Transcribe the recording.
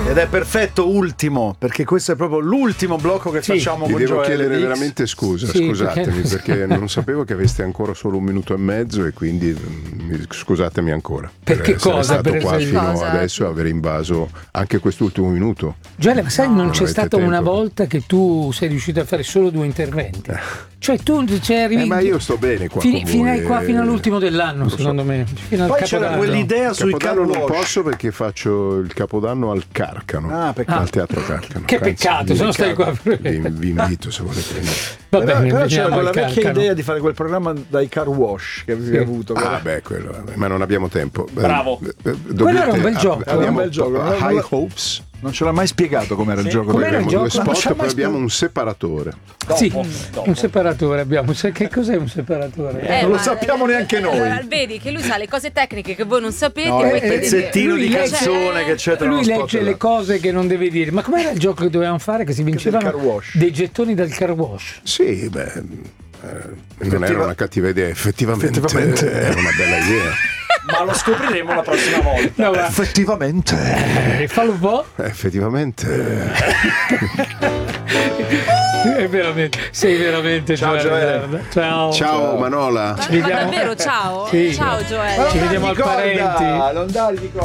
Ed è perfetto ultimo, perché questo è proprio l'ultimo blocco che facciamo Vi con devo Joele chiedere Dix. veramente scusatemi perché non sapevo che aveste ancora solo 1 minuto e mezzo e quindi scusatemi ancora. Per che essere cosa? stato Per qua essere- fino cosa? adesso e aver invaso anche quest'ultimo minuto. Gioele, ma sai, non c'è avete stata tempo. una volta che tu sei riuscito a fare solo 2 interventi. Cioè tu arrivi Ma io sto bene qua con voi, qua fino all'ultimo dell'anno, lo so. secondo me. Fino al Poi c'era Capodanno. quell'idea sui car Capodanno non wash. posso perché faccio il Capodanno al Carcano, Ah, peccato. al Teatro Carcano. Che Anzi, peccato, se non stai qua. vi invito se volete venire. Va Però, bene, però c'era veniamo quella al vecchia Carcano. idea di fare quel programma dai car wash che avevi avuto. Ah, beh, quello, ma non abbiamo tempo. Bravo. Quello era un bel gioco. Era un Abbiamo bel gioco. High Hopes. Non ce l'ha mai spiegato com'era il gioco. Com'era Abbiamo il 2 gioco? Non spot c'ha e mai poi abbiamo un separatore. Sì, Dopo. un separatore abbiamo. Sai che cos'è un separatore? Non lo ma- sappiamo neanche noi. Allora, vedi che lui sa le cose tecniche che voi non sapete. No, e è poi un chiedete- pezzettino lui di legge- canzone che c'è tra Lui uno spot legge e le l'altro. cose che non deve dire. Ma com'era il gioco che dovevamo fare? Che si vincevano car wash. dei gettoni dal car wash. Sì, beh, non era una cattiva idea, effettivamente era una bella idea. Ma lo scopriremo la prossima volta. No, ma Effettivamente. fallo un po'. Effettivamente. È veramente, sei veramente Ciao, Gioele Gioele. Merda. Ciao. Ciao Manola. Ma vediamo- davvero, ciao? Sì. Ciao Gioele. Ci vediamo al Parenti. Non dargli